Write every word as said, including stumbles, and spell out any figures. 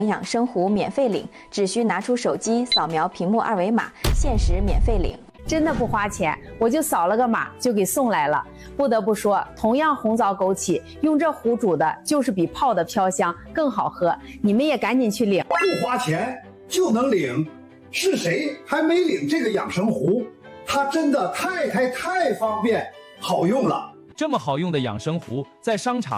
养生壶免费领，只需拿出手机扫描屏幕二维码，限时免费领。 真的不花钱，我就扫了个码就给送来了。不得不说，同样红枣枸杞，用这壶煮的就是比泡的飘香更好喝。你们也赶紧去领， 不花钱就能领，是谁还没领这个养生壶？它真的太太太方便好用了。 这么好用的养生壶，在商场